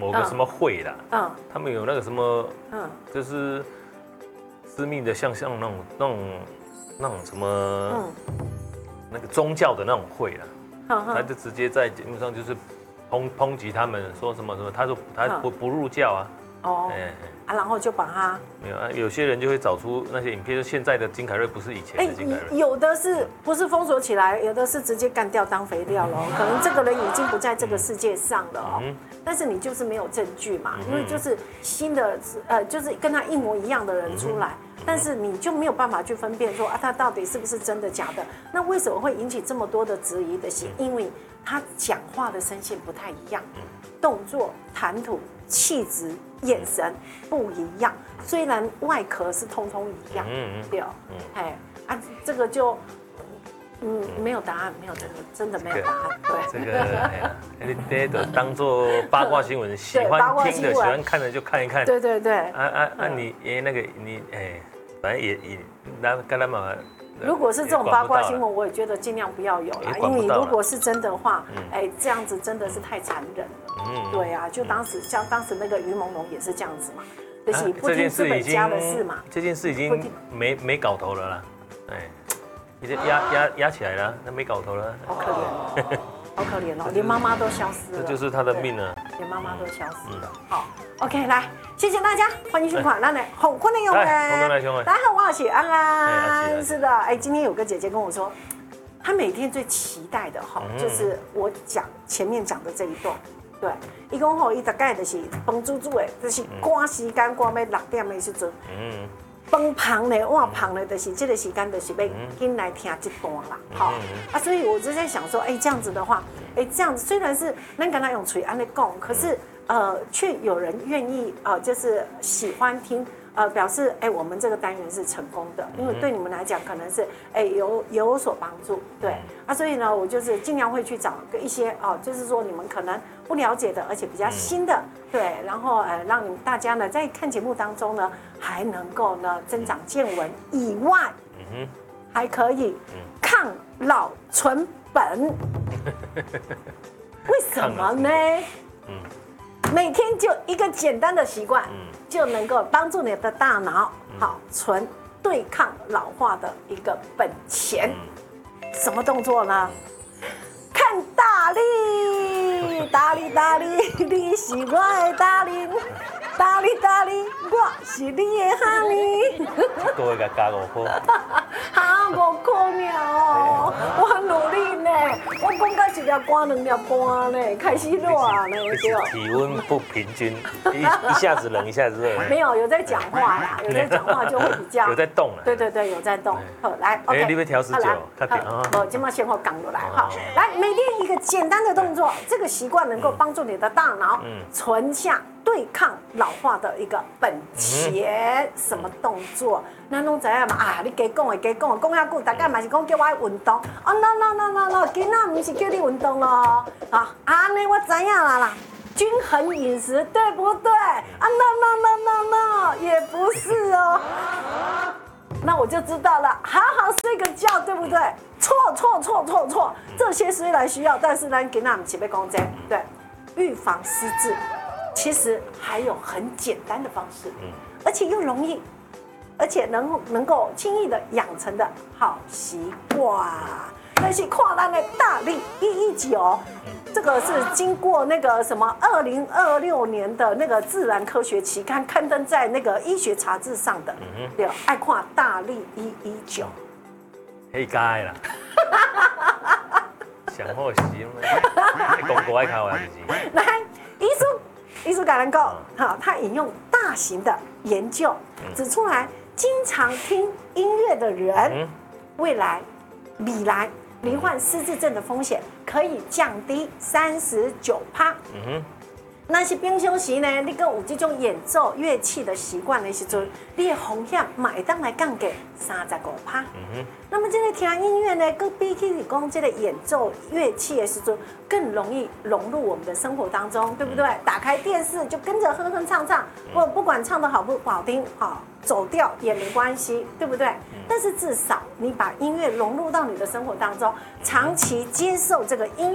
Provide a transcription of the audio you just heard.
某个什么会啦，他们有那个什么，就是私密的，像那种什么，那个宗教的那种会啦，他就直接在节目上就是抨击他们，说什么，他说他不入教啊。哦， 然后就把它没有啊，有些人就会找出那些影片，就现在的金凯瑞不是以前的金凯瑞， 有的是不是封锁起来，有的是直接干掉当肥料了，可能这个人已经不在这个世界上了哦。但是你就是没有证据嘛，因为就是新的就是跟他一模一样的人出来，但是你就没有办法去分辨说他到底是不是真的假的。那为什么会引起这么多的质疑的是因为他讲话的声线不太一样，动作、谈吐、气质、眼神不一样，虽然外壳是通通一样，对，这个就没有答案，没有真的没有答案，对， 这个你得当做八卦新闻，喜欢听的、喜欢看的就看一看， 对， 你那个你反正也那跟他们。 如果是这种八卦新闻，我也觉得尽量不要有啦，因为你如果是真的话，这样子真的是太残忍了。对啊，就像当时那个于朦胧也是这样子嘛，就是不听资本家的事嘛。 这件事已经没搞头了啦，已经压起来了，那没搞头了。 好可怜，好可怜哦，连妈妈都消失了。 这就是他的命啊， 连妈妈都消失了。好 ，OK， 来，谢谢大家，欢迎收看咱的红坤的永人。大家好，我是安安。是的，今天有个姐姐跟我说，她每天最期待的就是我前面讲的这一段。对，伊讲伊大概就是饭煮煮的，就是赶时间赶到6点的时阵。饭旁呢，碗旁呢，就是这个时间，就是要进来听这段啦，好所以我就在想说，这样子的话，这样子虽然是咱跟他用嘴安尼讲，可是却有人愿意就是喜欢听，表示我们这个单元是成功的，因为对你们来讲可能是有所帮助，对所以呢，我就是尽量会去找一些就是说你们可能不了解的，而且比较新的，对，然后让你们大家呢在看节目当中呢，还能够呢增长见闻以外，还可以抗老存本。为什么呢？每天就一个简单的习惯，就能够帮助你的大脑存对抗老化的一个本钱。什么动作呢？看大力，大力大力，你是我的大力，大力大力，我是你的哈尼。 各位给加5块。 5块了我很努力呢，我讲到1粒肝2粒肝呢，开始热呢，对。 体温不平均，一下子冷一下子热。 没有在讲话啦，有在讲话就会比较。 有在动了。 对，有在动。好，来 ，OK。 你要调19， 好，今麦先后讲落来，好，来，每天一个简单的动作，这个习惯能够帮助你的大脑存下对抗老化的一个本钱。什么动作？咱拢知影嘛你加讲的，讲遐久，大家嘛是讲叫我运动。no， 今仔不是叫你运动咯。安尼我知影啦。均衡饮食对不对？no， 也不是哦。那我就知道了，好好睡个觉，对不对？错，这些虽然需要，但是咱今仔不是要讲这，对，预防失智，其实还有很简单的方式，而且又容易，而且能够轻易的养成的好习惯。但是看咱的大力119，这个是经过那个什么2026年的那个自然科学期刊刊登在那个医学杂志上的，对，爱看大力119， 可以改啦。上好时广告爱看完就是。 来，医术感人讲，他引用大型的研究指出来，经常听音乐的人，未来罹患失智症的风险可以降低39%。那是平常时呢，你有这种演奏乐器的习惯的时阵，你的风险嘛会当来降低35%。那么这个听音乐呢，更比起你讲这个演奏乐器的时阵，更容易融入我们的生活当中，对不对？打开电视就跟着哼哼唱唱，不管唱得好不好听，走调也没关系，对不对？但是至少你把音乐融入到你的生活当中，长期接受这个音